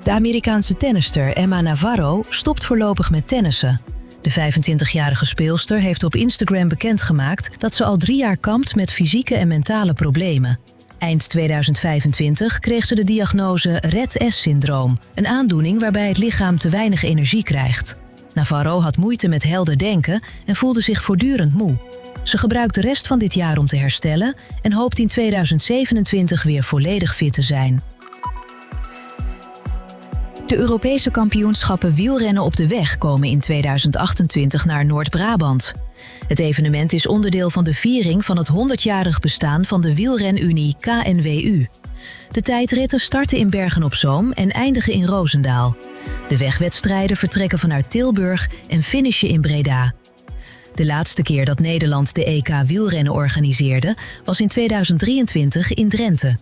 De Amerikaanse tennister Emma Navarro stopt voorlopig met tennissen. De 25-jarige speelster heeft op Instagram bekendgemaakt dat ze al 3 jaar kampt met fysieke en mentale problemen. Eind 2025 kreeg ze de diagnose Rett-S-syndroom, een aandoening waarbij het lichaam te weinig energie krijgt. Navarro had moeite met helder denken en voelde zich voortdurend moe. Ze gebruikt de rest van dit jaar om te herstellen en hoopt in 2027 weer volledig fit te zijn. De Europese kampioenschappen wielrennen op de weg komen in 2028 naar Noord-Brabant. Het evenement is onderdeel van de viering van het 100-jarig bestaan van de wielrenunie KNWU. De tijdritten starten in Bergen-op-Zoom en eindigen in Roosendaal. De wegwedstrijden vertrekken vanuit Tilburg en finishen in Breda. De laatste keer dat Nederland de EK wielrennen organiseerde was in 2023 in Drenthe.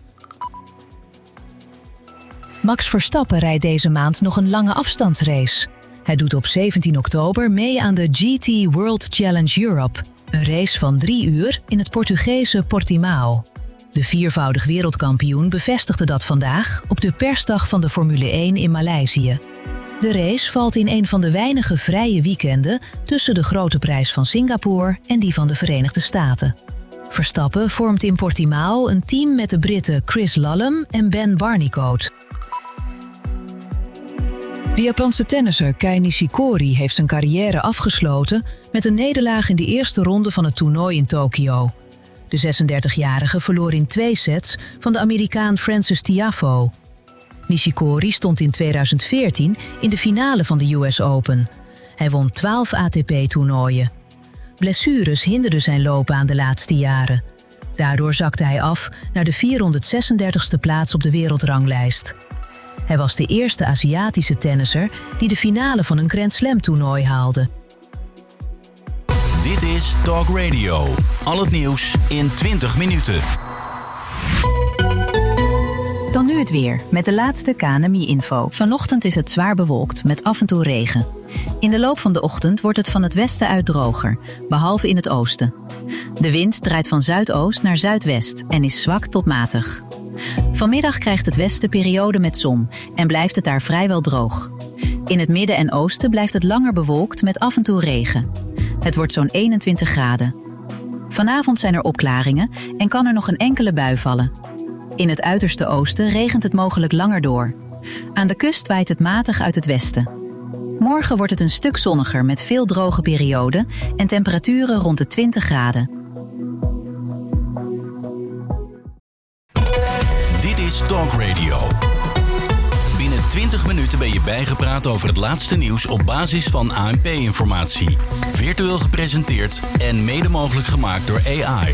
Max Verstappen rijdt deze maand nog een lange afstandsrace. Hij doet op 17 oktober mee aan de GT World Challenge Europe, een race van 3 uur in het Portugese Portimao. De 4-voudig wereldkampioen bevestigde dat vandaag op de persdag van de Formule 1 in Maleisië. De race valt in een van de weinige vrije weekenden tussen de Grote Prijs van Singapore en die van de Verenigde Staten. Verstappen vormt in Portimao een team met de Britten Chris Lallam en Ben Barnicoat. De Japanse tennisser Kei Nishikori heeft zijn carrière afgesloten met een nederlaag in de eerste ronde van het toernooi in Tokio. De 36-jarige verloor in 2 sets van de Amerikaan Frances Tiafoe. Nishikori stond in 2014 in de finale van de US Open. Hij won 12 ATP-toernooien. Blessures hinderden zijn loopbaan de laatste jaren. Daardoor zakte hij af naar de 436e plaats op de wereldranglijst. Hij was de eerste Aziatische tennisser die de finale van een Grand Slam-toernooi haalde. Dit is Talk Radio. Al het nieuws in 20 minuten. Dan nu het weer, met de laatste KNMI-info. Vanochtend is het zwaar bewolkt, met af en toe regen. In de loop van de ochtend wordt het van het westen uit droger, behalve in het oosten. De wind draait van zuidoost naar zuidwest en is zwak tot matig. Vanmiddag krijgt het westen periode met zon en blijft het daar vrijwel droog. In het midden en oosten blijft het langer bewolkt met af en toe regen. Het wordt zo'n 21 graden. Vanavond zijn er opklaringen en kan er nog een enkele bui vallen. In het uiterste oosten regent het mogelijk langer door. Aan de kust waait het matig uit het westen. Morgen wordt het een stuk zonniger met veel droge perioden en temperaturen rond de 20 graden. Dit is Talk Radio. Binnen 20 minuten ben je bijgepraat over het laatste nieuws op basis van ANP-informatie. Virtueel gepresenteerd en mede mogelijk gemaakt door AI.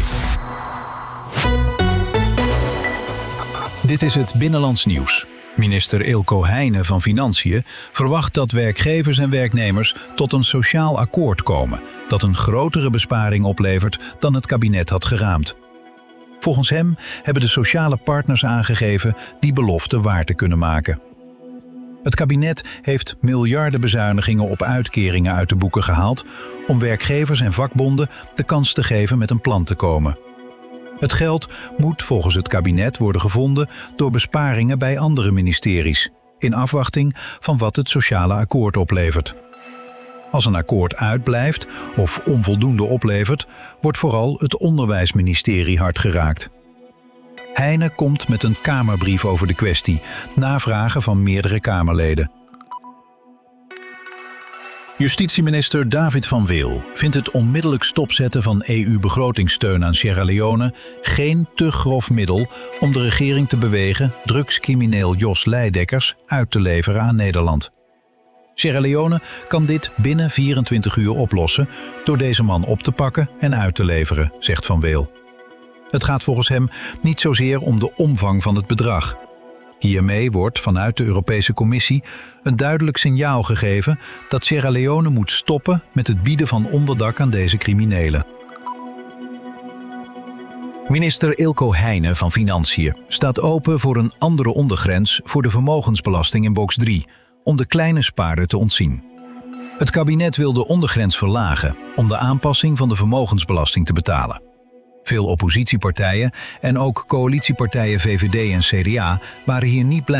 Dit is het Binnenlands Nieuws. Minister Eelco Heijnen van Financiën verwacht dat werkgevers en werknemers tot een sociaal akkoord komen dat een grotere besparing oplevert dan het kabinet had geraamd. Volgens hem hebben de sociale partners aangegeven die belofte waar te kunnen maken. Het kabinet heeft miljarden bezuinigingen op uitkeringen uit de boeken gehaald om werkgevers en vakbonden de kans te geven met een plan te komen. Het geld moet volgens het kabinet worden gevonden door besparingen bij andere ministeries, in afwachting van wat het sociale akkoord oplevert. Als een akkoord uitblijft of onvoldoende oplevert, wordt vooral het onderwijsministerie hard geraakt. Heijnen komt met een Kamerbrief over de kwestie, na vragen van meerdere Kamerleden. Justitieminister David van Weel vindt het onmiddellijk stopzetten van EU-begrotingssteun aan Sierra Leone geen te grof middel om de regering te bewegen drugscrimineel Jos Leidekkers uit te leveren aan Nederland. Sierra Leone kan dit binnen 24 uur oplossen door deze man op te pakken en uit te leveren, zegt Van Weel. Het gaat volgens hem niet zozeer om de omvang van het bedrag. Hiermee wordt vanuit de Europese Commissie een duidelijk signaal gegeven dat Sierra Leone moet stoppen met het bieden van onderdak aan deze criminelen. Minister Eelco Heijnen van Financiën staat open voor een andere ondergrens voor de vermogensbelasting in box 3, om de kleine spaarder te ontzien. Het kabinet wil de ondergrens verlagen om de aanpassing van de vermogensbelasting te betalen. Veel oppositiepartijen en ook coalitiepartijen VVD en CDA waren hier niet blij